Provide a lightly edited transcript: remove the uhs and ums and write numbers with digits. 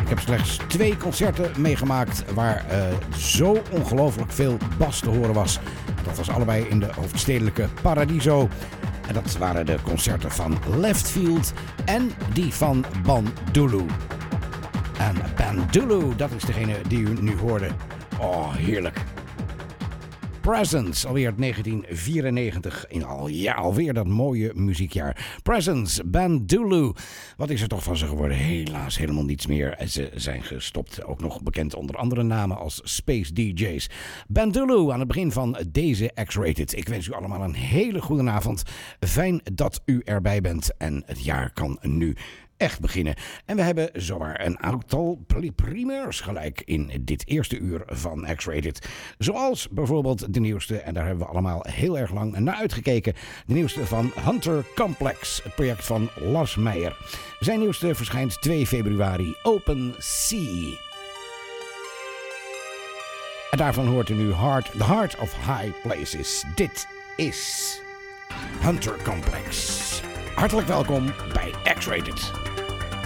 Ik heb slechts 2 concerten meegemaakt waar zo ongelooflijk veel bas te horen was. Dat was allebei in de hoofdstedelijke Paradiso. En dat waren de concerten van Leftfield en die van Bandulu. En Bandulu, dat is degene die u nu hoorde. Oh, heerlijk. Presence, alweer 1994. Alweer dat mooie muziekjaar. Presence, Bandulu. Wat is er toch van ze geworden? Helaas helemaal niets meer. Ze zijn gestopt. Ook nog bekend onder andere namen als Space DJ's. Bandulu aan het begin van deze X-Rated. Ik wens u allemaal een hele goede avond. Fijn dat u erbij bent. En het jaar kan nu echt beginnen. En we hebben zomaar een aantal primeurs gelijk in dit eerste uur van X-Rated. Zoals bijvoorbeeld de nieuwste, en daar hebben we allemaal heel erg lang naar uitgekeken. De nieuwste van Hunter Complex, het project van Lars Meijer. Zijn nieuwste verschijnt 2 februari, Open Sea. En daarvan hoort u nu The Heart of High Places. Dit is Hunter Complex. Hartelijk welkom bij X-Rated.